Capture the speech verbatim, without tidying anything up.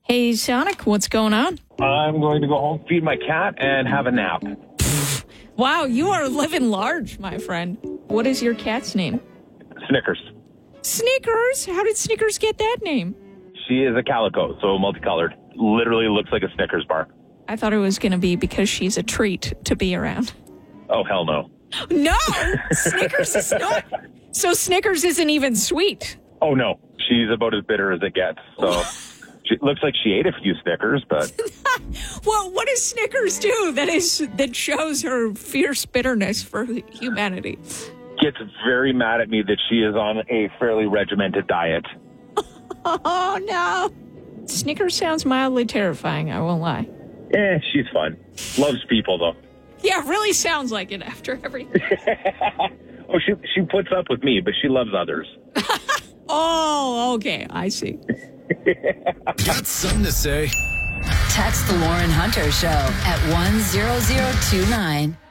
Hey, Sonic, what's going on? I'm going to go home, feed my cat, and have a nap. Wow, you are living large, my friend. What is your cat's name? Snickers. Snickers? How did Snickers get that name? She is a calico, so multicolored. Literally looks like a Snickers bar. I thought it was going to be because she's a treat to be around. Oh, hell no. No! Snickers is not. So Snickers isn't even sweet. Oh, no. She's about as bitter as it gets. So she looks like she ate a few Snickers, but... Well, what does Snickers do that is that shows her fierce bitterness for humanity? Gets very mad at me that she is on a fairly regimented diet. Oh, no. Snickers sounds mildly terrifying, I won't lie. Eh, she's fun. Loves people, though. Yeah, really sounds like it after everything. Oh, she she puts up with me, but she loves others. Oh, okay. I see. Got something to say? Text the Lauren Hunter Show at one zero zero two nine.